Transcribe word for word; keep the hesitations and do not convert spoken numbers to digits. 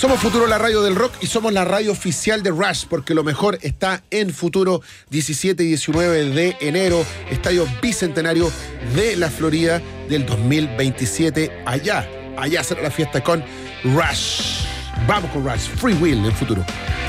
Somos Futuro, la radio del rock, y somos la radio oficial de Rush, porque lo mejor está en Futuro. Diecisiete y diecinueve de enero, Estadio Bicentenario de la Florida del dos mil veintisiete. Allá, allá será la fiesta con Rush. Vamos con Rush, Free Will en Futuro.